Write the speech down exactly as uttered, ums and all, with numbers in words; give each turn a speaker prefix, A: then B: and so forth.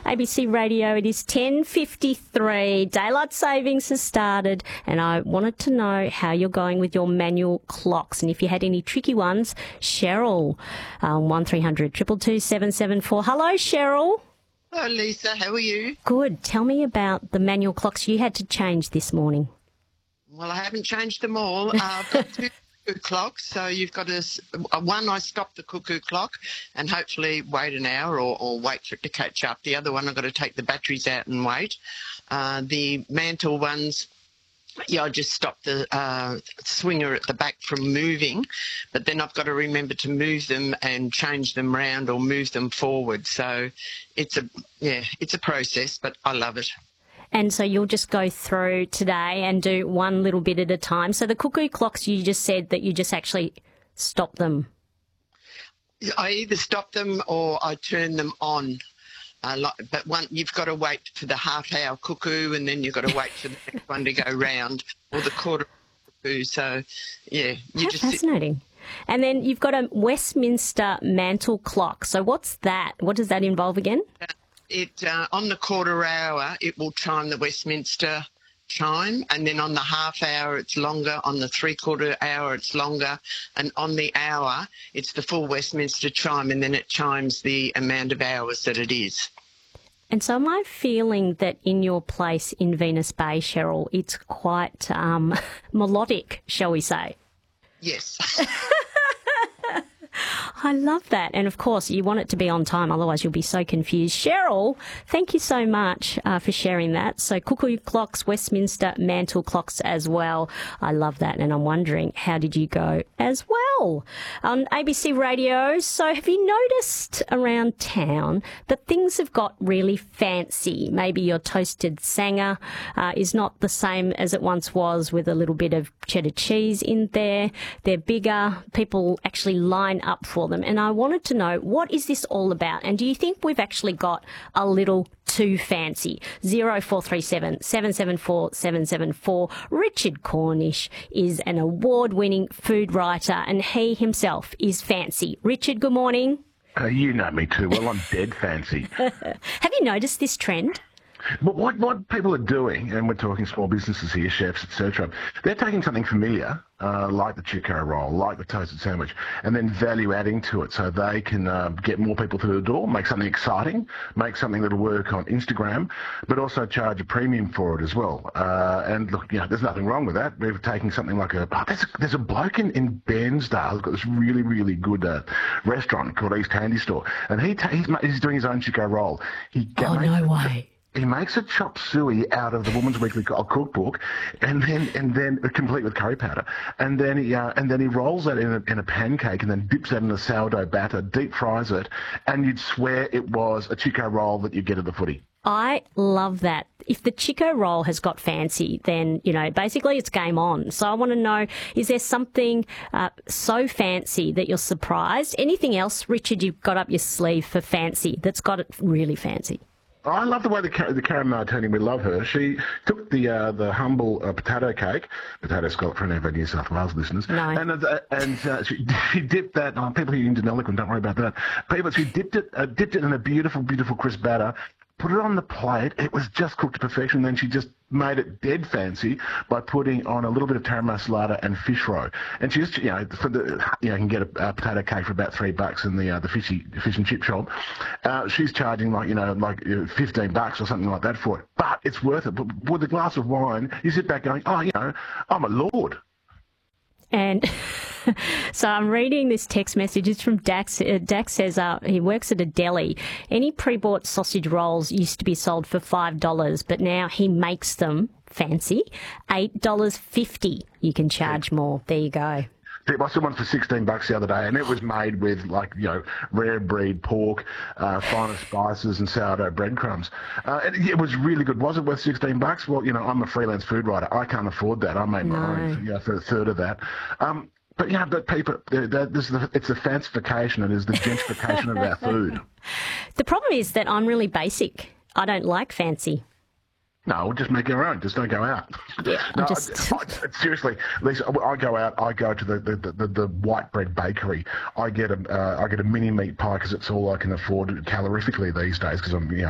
A: A B C Radio, it is ten fifty-three. Daylight savings has started, and I wanted to know how you're going with your manual clocks. And if you had any tricky ones, Cheryl, um, one three hundred two two two seven seven four. Hello, Cheryl.
B: Hello, Lisa. How are you?
A: Good. Tell me about the manual clocks you had to change this morning.
B: Well, I haven't changed them all. Uh, I've got two cuckoo clocks, so you've got to, one, I stop the cuckoo clock and hopefully wait an hour or, or wait for it to catch up. The other one, I've got to take the batteries out and wait. Uh, the mantle ones, yeah, I just stop the uh, swinger at the back from moving, but then I've got to remember to move them and change them round or move them forward. So it's a, yeah, it's a process, but I love it.
A: And so you'll just go through today and do one little bit at a time. So the cuckoo clocks, you just said that you just actually stop them.
B: I either stop them or I turn them on. Uh, like, but one, you've got to wait for the half-hour cuckoo, and then you've got to wait for the next one to go round, or the quarter cuckoo. So, yeah. You
A: How
B: just
A: fascinating. Sit. And then you've got a Westminster mantle clock. So what's that? What does that involve again?
B: Uh, It uh, on the quarter hour, it will chime the Westminster chime, and then on the half hour, it's longer. On the three quarter hour, it's longer, and on the hour, it's the full Westminster chime, and then it chimes the amount of hours that it is.
A: And so am I feeling that in your place in Venus Bay, Cheryl, it's quite um, melodic, shall we say?
B: Yes.
A: I love that. And, of course, you want it to be on time, otherwise you'll be so confused. Cheryl, thank you so much uh, for sharing that. So cuckoo clocks, Westminster mantle clocks as well. I love that. And I'm wondering, how did you go as well? On A B C Radio, so have you noticed around town that things have got really fancy? Maybe your toasted sanger uh, is not the same as it once was, with a little bit of cheddar cheese in there. They're bigger. People actually line up for them. And I wanted to know, what is this all about? And do you think we've actually got a little too fancy? zero four three seven, seven seven four, seven seven four. Richard Cornish is an award-winning food writer, and he himself is fancy. Richard, good morning.
C: Uh, you know me too well. I'm dead fancy.
A: Have you noticed this trend?
C: But what, what people are doing, and we're talking small businesses here, chefs, et cetera, they're taking something familiar, uh, like the Chico roll, like the toasted sandwich, and then value adding to it so they can uh, get more people through the door, make something exciting, make something that'll work on Instagram, but also charge a premium for it as well. Uh, and look, you know, there's nothing wrong with that. We're taking something like a, oh, there's a, there's a bloke in, in Bairnsdale who's got this really, really good uh, restaurant called East Handy Store, and he ta- he's, he's doing his own Chico roll. He
A: oh, no way.
C: He makes a chop suey out of the Woman's Weekly Cookbook, and then and then complete with curry powder, and then he uh, and then he rolls that in a, in a pancake, and then dips that in a sourdough batter, deep fries it, and you'd swear it was a Chico roll that you get at the footy.
A: I love that. If the Chico roll has got fancy, then, you know, basically it's game on. So I want to know, is there something uh, so fancy that you're surprised? Anything else, Richard, you've got up your sleeve for fancy that's got it really fancy?
C: I love the way the, the Karen Martini, we love her. She took the uh, the humble uh, potato cake, potato scallop for any of our New South Wales listeners,
A: no.
C: and uh, and uh, she, she dipped that. Oh, people who are into Nelican, don't worry about that. People, she dipped it, uh, dipped it in a beautiful, beautiful crisp batter. Put it on the plate. It was just cooked to perfection. Then she just made it dead fancy by putting on a little bit of taram masalada and fish roe. And she just, you know, for the, you know, you can get a, a potato cake for about three bucks in the uh, the fishy fish and chip shop. Uh, she's charging like, you know, like uh, fifteen bucks or something like that for it. But it's worth it. But with a glass of wine, you sit back going, oh, you know, I'm a lord.
A: And so I'm reading this text message. It's from Dax. Uh, Dax says uh, he works at a deli. Any pre-bought sausage rolls used to be sold for five dollars, but now he makes them fancy, eight dollars fifty. You can charge more. There you go.
C: I saw one for sixteen bucks the other day, and it was made with, like, you know, rare breed pork, uh, finer spices, and sourdough breadcrumbs. Uh, it, it was really good. Was it worth sixteen bucks? Well, you know, I'm a freelance food writer. I can't afford that. I made my
A: no.
C: own, you know, for a third of that. Um, but, you know, but people, they're, they're, this is the, it's the fancification, and it's the gentrification of our food.
A: The problem is that I'm really basic. I don't like fancy.
C: No, we'll just make our own. Just don't go out.
A: Yeah,
C: no,
A: just...
C: I, I, seriously, Lisa, I go out. I go to the the, the, the white bread bakery. I get a uh, I get a mini meat pie because it's all I can afford calorifically these days because I'm you know